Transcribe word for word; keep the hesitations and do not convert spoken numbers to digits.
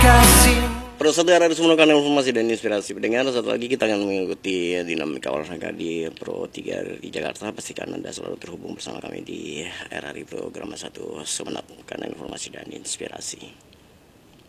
Pro satu hari semua kanal informasi dan inspirasi pendengar. Satu lagi kita akan mengikuti dinamika olahraga di Pro tiga di Jakarta. Pastikan Anda selalu terhubung bersama kami di R R I Program satu Sumeneb, kanal informasi dan inspirasi.